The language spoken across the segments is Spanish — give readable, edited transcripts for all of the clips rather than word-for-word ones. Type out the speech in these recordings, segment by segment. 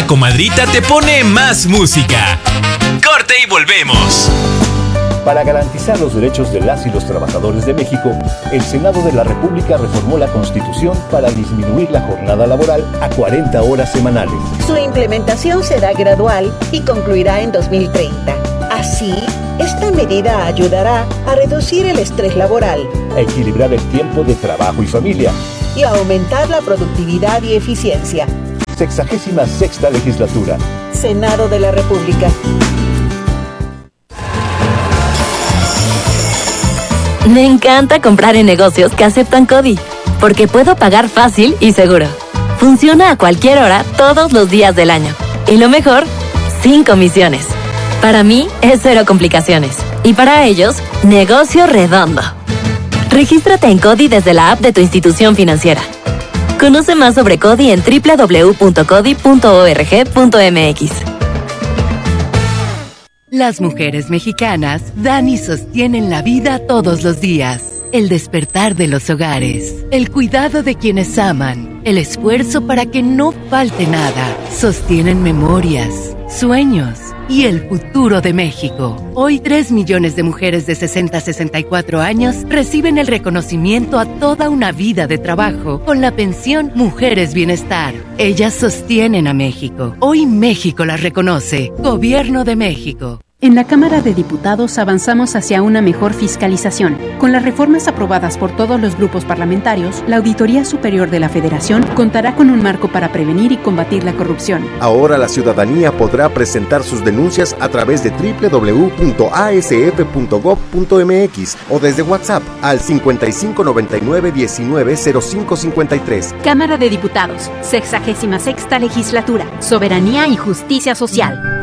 La Comadrita te pone más música. Corte y volvemos. Para garantizar los derechos de las y los trabajadores de México, el Senado de la República reformó la Constitución para disminuir la jornada laboral a 40 horas semanales. Su implementación será gradual y concluirá en 2030. Así, esta medida ayudará a reducir el estrés laboral, a equilibrar el tiempo de trabajo y familia y a aumentar la productividad y eficiencia. 66ª Legislatura. Senado de la República. Me encanta comprar en negocios que aceptan CODI, porque puedo pagar fácil y seguro. Funciona a cualquier hora, todos los días del año. Y lo mejor, sin comisiones. Para mí, es cero complicaciones. Y para ellos, negocio redondo. Regístrate en CODI desde la app de tu institución financiera. Conoce más sobre CODI en www.codi.org.mx. Las mujeres mexicanas dan y sostienen la vida todos los días. El despertar de los hogares, el cuidado de quienes aman, el esfuerzo para que no falte nada. Sostienen memorias, sueños y el futuro de México. Hoy 3 millones de mujeres de 60 a 64 años reciben el reconocimiento a toda una vida de trabajo con la pensión Mujeres Bienestar. Ellas sostienen a México. Hoy México las reconoce. Gobierno de México. En la Cámara de Diputados avanzamos hacia una mejor fiscalización. Con las reformas aprobadas por todos los grupos parlamentarios, la Auditoría Superior de la Federación contará con un marco para prevenir y combatir la corrupción. Ahora la ciudadanía podrá presentar sus denuncias a través de www.asf.gov.mx o desde WhatsApp al 5599-190553. Cámara de Diputados, 66ª Legislatura, Soberanía y Justicia Social.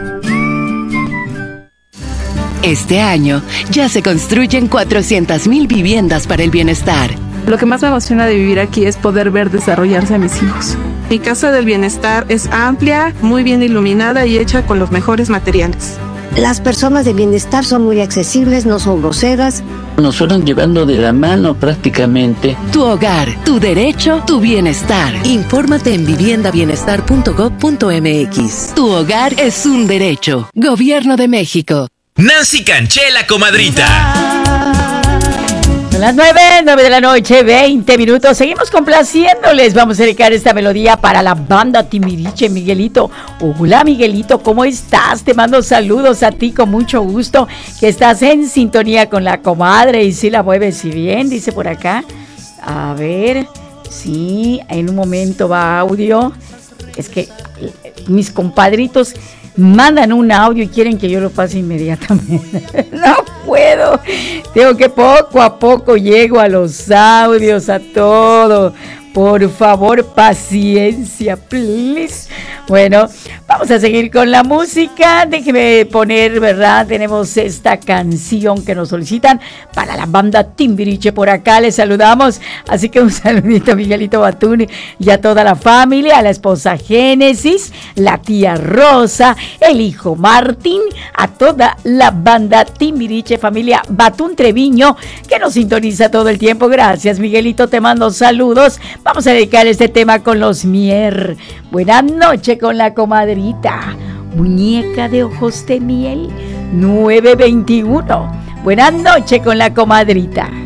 Este año ya se construyen 400,000 viviendas para el bienestar. Lo que más me emociona de vivir aquí es poder ver desarrollarse a mis hijos. Mi casa del bienestar es amplia, muy bien iluminada y hecha con los mejores materiales. Las personas de bienestar son muy accesibles, no son groseras. Nos fueron llevando de la mano prácticamente. Tu hogar, tu derecho, tu bienestar. Infórmate en viviendabienestar.gov.mx. Tu hogar es un derecho. Gobierno de México. Nancy Canché, la Comadrita. Son las 9 de la noche, 20 minutos. Seguimos complaciéndoles. Vamos a dedicar esta melodía para la banda Timbiriche. Miguelito. Hola, Miguelito, ¿cómo estás? Te mando saludos a ti con mucho gusto. Que estás en sintonía con la comadre y si la mueves y bien, dice por acá. A ver, sí, en un momento va audio. Es que mis compadritos mandan un audio y quieren que yo lo pase inmediatamente. No puedo. Tengo que poco a poco llego a los audios, a todo. Por favor, paciencia, please. Bueno, vamos a seguir con la música. Déjeme poner, ¿verdad? Tenemos esta canción que nos solicitan para la banda Timbiriche. Por acá les saludamos. Así que un saludito a Miguelito Batún y a toda la familia, a la esposa Génesis, la tía Rosa, el hijo Martín, a toda la banda Timbiriche, familia Batún Treviño, que nos sintoniza todo el tiempo. Gracias, Miguelito, te mando saludos. Vamos a dedicar este tema con los Mier. Buenas noches con la comadrita. Muñeca de ojos de miel, 921. Buenas noches con la comadrita.